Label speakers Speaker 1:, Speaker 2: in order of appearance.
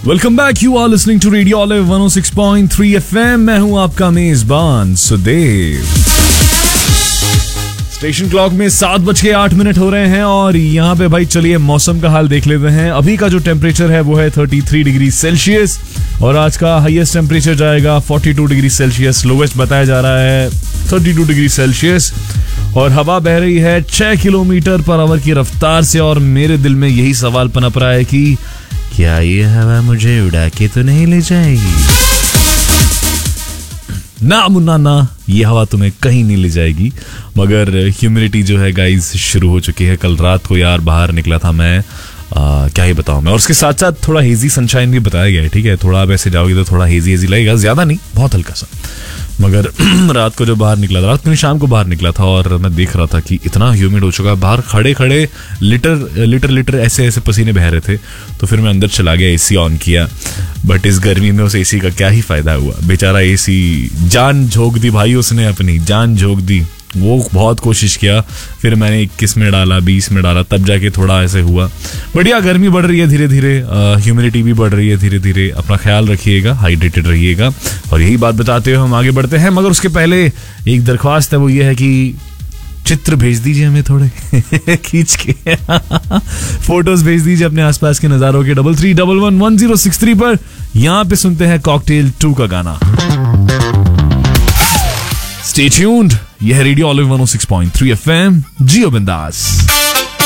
Speaker 1: Welcome back, you are listening to radio olive 106.3 FM। मैं हूं आपका मेजबान सुदेव। स्टेशन क्लॉक में 7:08 हो रहे हैं और यहाँ पे भाई चलिए मौसम का हाल देख लेते हैं। अभी का जो टेम्परेचर है वो है 33 डिग्री सेल्सियस और आज का हाईएस्ट टेम्परेचर जाएगा 42 डिग्री सेल्सियस। लोवेस्ट बताया जा रहा है 32 डिग्री सेल्सियस और हवा बह रही है 6 किलोमीटर पर आवर की रफ्तार से। और मेरे दिल में यही सवाल पनप रहा है कि क्या ये हवा मुझे उड़ा के तो नहीं ले जाएगी? ना मुन्ना ना, ये हवा तुम्हें कहीं नहीं ले जाएगी। मगर ह्यूमिडिटी जो है गाइस शुरू हो चुकी है। कल रात को यार बाहर निकला था मैं, क्या ही बताऊं मैं। और उसके साथ साथ थोड़ा हेजी सनशाइन भी बताया गया है। ठीक है, थोड़ा आप ऐसे जाओगे तो थोड़ा हेजी हेजी लगेगा, ज्यादा नहीं, बहुत हल्का सा। मगर रात को जो बाहर निकला था, रात को शाम को बाहर निकला था और मैं देख रहा था कि इतना ह्यूमिड हो चुका है, बाहर खड़े खड़े लिटर ऐसे ऐसे पसीने बह रहे थे। तो फिर मैं अंदर चला गया, एसी ऑन किया। बट इस गर्मी में उस एसी का क्या ही फायदा हुआ। बेचारा एसी जान झोंक दी भाई, उसने अपनी जान झोंक दी। वो बहुत कोशिश किया, फिर मैंने 21 में डाला, 20 में डाला, तब जाके थोड़ा ऐसे हुआ। बढ़िया, गर्मी बढ़ रही है धीरे धीरे, ह्यूमिडिटी भी बढ़ रही है धीरे धीरे। अपना ख्याल रखिएगा, हाइड्रेटेड रहिएगा। और यही बात बताते हुए हम आगे बढ़ते हैं। मगर उसके पहले एक दरख्वास्त है, वो ये है कि चित्र भेज दीजिए हमें थोड़े खींच के फोटोज भेज दीजिए अपने आसपास के नजारों के 33111063 पर। यहाँ पे सुनते हैं कॉकटेल 2 का गाना। Stay tuned, यह है रेडियो ऑलिव 106.3 FM। जियो बिंदास।